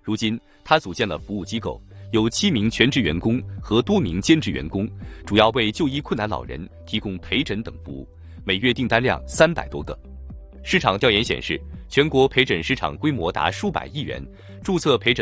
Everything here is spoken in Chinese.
如今，他组建了服务机构，有7名全职员工和多名兼职员工，主要为就医困难老人提供陪诊等服务，每月订单量300多个。市场调研显示，全国陪诊市场规模达数百亿元，注册陪诊